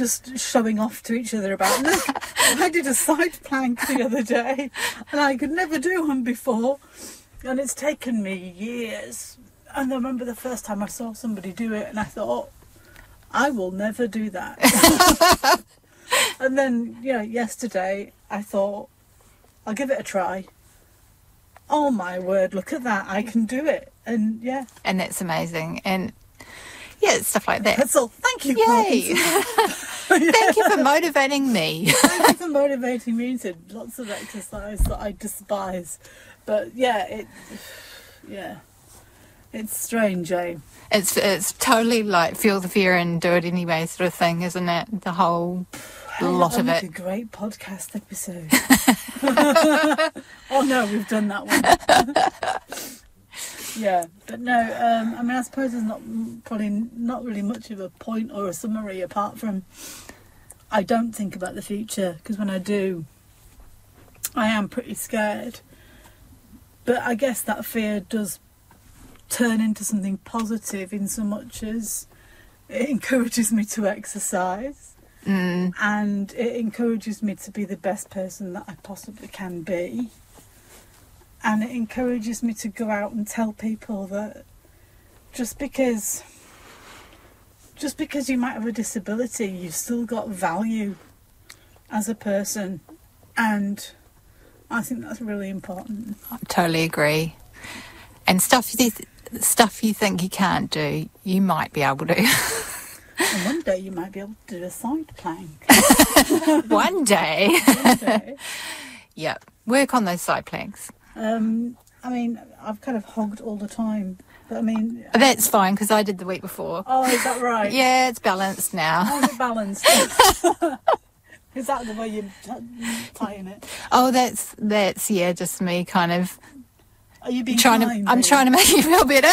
just showing off to each other about, look, I did a side plank the other day and I could never do one before. And it's taken me years. And I remember the first time I saw somebody do it and I thought, I will never do that. And then, yesterday I thought, I'll give it a try. Oh my word, look at that, I can do it. And yeah. And that's amazing. And yeah, stuff like that. That's all. Thank you, Yay. Thank you for motivating me. Thank you for motivating me into lots of exercise that I despise. But yeah, it's strange, eh? It's totally like feel the fear and do it anyway sort of thing, isn't it? The whole lot of it. A great podcast episode. Oh no, we've done that one. Yeah, but no, I suppose there's probably not really much of a point or a summary apart from I don't think about the future, because when I do, I am pretty scared. But I guess that fear does turn into something positive in so much as it encourages me to exercise and it encourages me to be the best person that I possibly can be. And it encourages me to go out and tell people that just because you might have a disability, you've still got value as a person. And I think that's really important. I totally agree. And stuff you think you can't do, you might be able to. And one day you might be able to do a side plank. One day. One day. Yeah, work on those side planks. I've kind of hogged all the time. But that's fine, because I did the week before. Oh, is that right? Yeah, it's balanced now. How's it balanced? Is that the way you're tying it? Oh, that's just me kind of. Are you being I'm trying to make you feel better.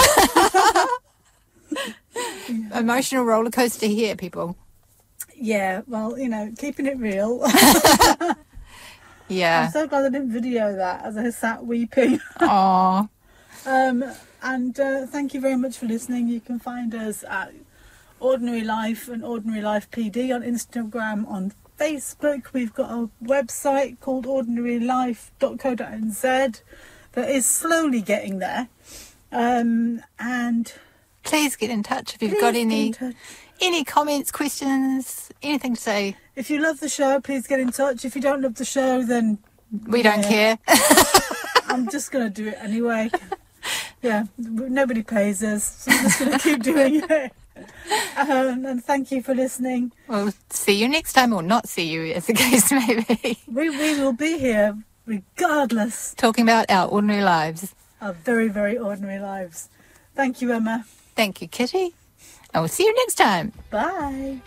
Emotional roller coaster here, people. Yeah, well, keeping it real. Yeah. I'm so glad I didn't video that as I sat weeping. Aww. And thank you very much for listening. You can find us at Ordinary Life and Ordinary Life PD on Instagram, on Facebook. We've got a website called ordinarylife.co.nz that is slowly getting there. And please get in touch if you've got any comments, questions, anything to say. If you love the show, please get in touch. If you don't love the show, then we don't care. I'm just going to do it anyway. Yeah, nobody pays us, so I'm just going to keep doing it. And thank you for listening. We'll see you next time, or not see you, as the case may be. We will be here regardless. Talking about our ordinary lives. Our very, very ordinary lives. Thank you, Emma. Thank you, Kitty. And we'll see you next time. Bye.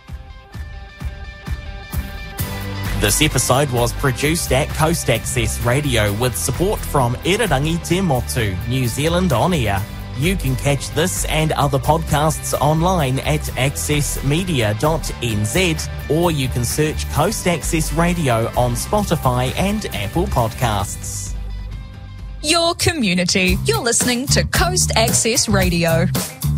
This episode was produced at Coast Access Radio with support from Irirangi Te Motu, New Zealand On Air. You can catch this and other podcasts online at accessmedia.nz, or you can search Coast Access Radio on Spotify and Apple Podcasts. Your community. You're listening to Coast Access Radio.